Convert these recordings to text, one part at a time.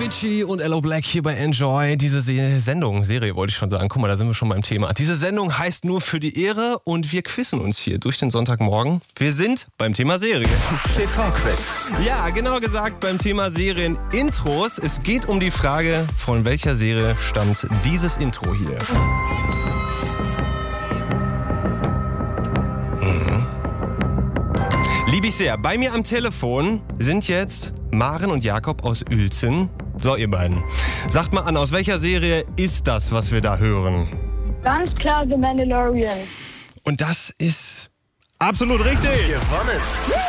Avicii und Ello Black hier bei Enjoy. Diese Serie wollte ich schon sagen. Guck mal, da sind wir schon beim Thema. Diese Sendung heißt Nur für die Ehre und wir quizzen uns hier durch den Sonntagmorgen. Wir sind beim Thema Serie. TV-Quiz. Ja, genauer gesagt beim Thema Serien-Intros. Es geht um die Frage, von welcher Serie stammt dieses Intro hier. Liebe ich sehr. Bei mir am Telefon sind jetzt Maren und Jakob aus Uelzen. So, ihr beiden. Sagt mal an, aus welcher Serie ist das, was wir da hören? Ganz klar The Mandalorian. Und das ist absolut richtig. Gewonnen.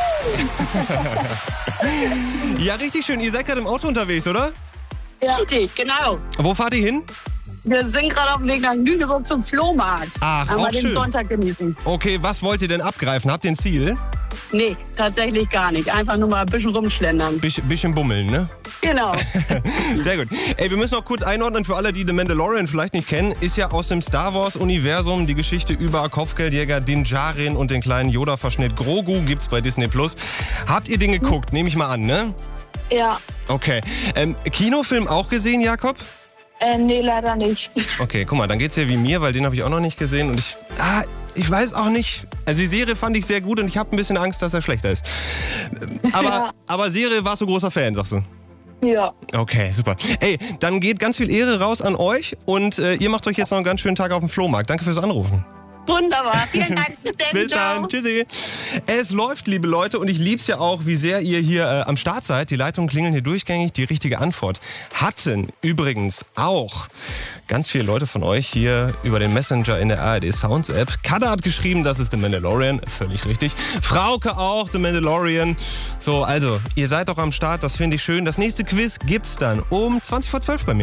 Ja, richtig schön. Ihr seid gerade im Auto unterwegs, oder? Ja. Richtig, genau. Wo fahrt ihr hin? Wir sind gerade auf dem Weg nach Lüneburg zum Flohmarkt. Ach, Haben auch wir den schön. Sonntag genießen. Okay, was wollt ihr denn abgreifen? Habt ihr ein Ziel? Nee, tatsächlich gar nicht. Einfach nur mal ein bisschen rumschlendern. Bisschen bummeln, ne? Genau. Sehr gut. Ey, wir müssen noch kurz einordnen für alle, die The Mandalorian vielleicht nicht kennen. Ist ja aus dem Star Wars-Universum die Geschichte über Kopfgeldjäger Din Djarin und den kleinen Yoda-Verschnitt Grogu. Gibt's bei Disney+. Habt ihr den geguckt? Nehme ich mal an, ne? Ja. Okay. Kinofilm auch gesehen, Jakob? Nee, leider nicht. Okay, guck mal, dann geht's ja wie mir, weil den habe ich auch noch nicht gesehen. Und ich weiß auch nicht. Also die Serie fand ich sehr gut und ich habe ein bisschen Angst, dass er schlechter ist. Aber Serie warst du großer Fan, sagst du? Ja. Okay, super. Ey, dann geht ganz viel Ehre raus an euch und ihr macht euch jetzt noch einen ganz schönen Tag auf dem Flohmarkt. Danke fürs Anrufen. Wunderbar. Vielen Dank. Bis dann. Tschüssi. Es läuft, liebe Leute, und ich lieb's ja auch, wie sehr ihr hier am Start seid. Die Leitungen klingeln hier durchgängig. Die richtige Antwort hatten übrigens auch ganz viele Leute von euch hier über den Messenger in der ARD Sounds App. Kada hat geschrieben, das ist The Mandalorian. Völlig richtig. Frauke auch, The Mandalorian. So, also, ihr seid doch am Start. Das finde ich schön. Das nächste Quiz gibt's dann um 20:12 bei mir.